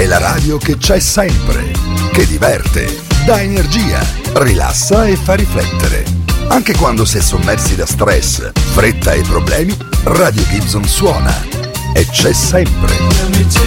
la radio che c'è sempre, che diverte, dà energia, rilassa e fa riflettere. Anche quando si è sommersi da stress, fretta e problemi, Radio Gibson suona e c'è sempre.